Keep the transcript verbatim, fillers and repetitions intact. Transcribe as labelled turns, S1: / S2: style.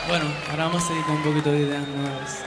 S1: Bueno, ahora vamos a seguir con un poquito de ideas nuevas.